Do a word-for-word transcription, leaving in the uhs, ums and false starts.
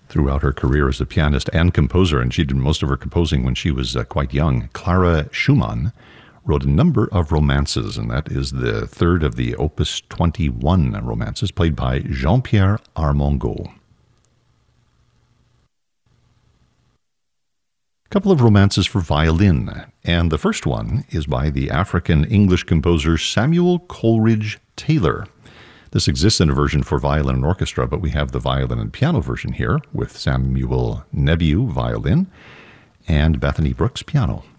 throughout her career as a pianist and composer, and she did most of her composing when she was uh, quite young. Clara Schumann wrote a number of romances, and that is the third of the Opus twenty-one romances, played by Jean-Pierre Armengaud. A couple of romances for violin, and the first one is by the African-English composer Samuel Coleridge Taylor. This exists in a version for violin and orchestra, but we have the violin and piano version here with Samuel Nebiu violin and Bethany Brooks piano.